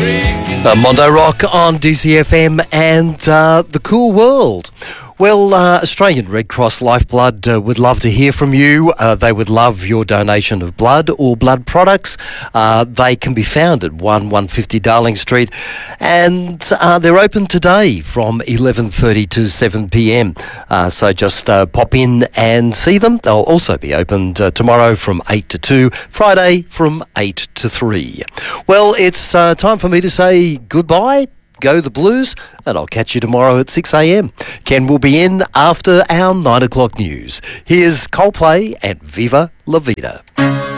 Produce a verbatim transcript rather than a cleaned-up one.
Uh, Mondo Rock on D C F M and uh, The Cool World. Well, uh, Australian Red Cross Lifeblood uh, would love to hear from you. Uh, they would love your donation of blood or blood products. Uh, they can be found at one one fifty Darling Street, and uh, they're open today from eleven thirty to seven p m. Uh, so just uh, pop in and see them. They'll also be opened uh, tomorrow from eight to two, Friday from eight to three. Well, it's uh, time for me to say goodbye. Go the Blues, and I'll catch you tomorrow at six a m. Ken will be in after our nine o'clock news. Here's Coldplay and Viva La Vida.